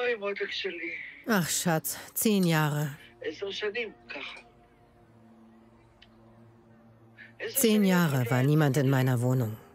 Ach, Schatz, 10 Jahre. 10 Jahre war niemand in meiner Wohnung.